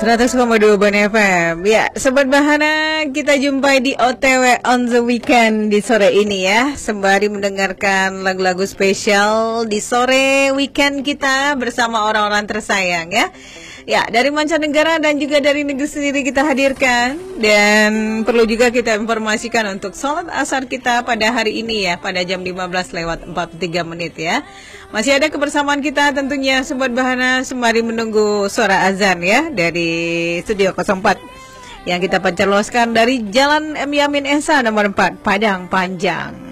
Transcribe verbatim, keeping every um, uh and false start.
seratus koma dua Ban F M. Ya, Sobat Bahana, kita jumpai di O T W on the Weekend di sore ini ya. Sembari mendengarkan lagu-lagu spesial di sore weekend kita bersama orang-orang tersayang ya. Ya, dari mancanegara dan juga dari negeri sendiri kita hadirkan. Dan perlu juga kita informasikan untuk sholat asar kita pada hari ini ya, pada jam lima belas lewat empat puluh tiga menit ya. Masih ada kebersamaan kita tentunya Sobat Bahana sembari menunggu suara azan ya dari Studio nol empat yang kita pancarloskan dari Jalan M Yamin Esa nomor empat, Padang Panjang.